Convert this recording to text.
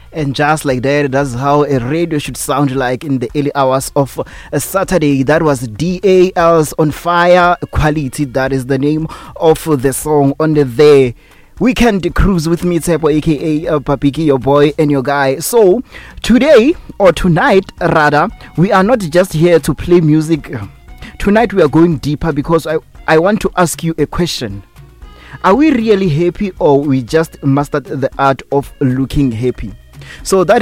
And just like that, that's how a radio should sound like in the early hours of a Saturday. That was DAL's On Fire Quality. That is the name of the song on the Weekend Cruise with me, Tsepo, aka Papiki, your boy and your guy. So today, or tonight rather, we are not just here to play music. Tonight we are going deeper because I want to ask you a question. Are we really happy, or we just mastered the art of looking happy? So that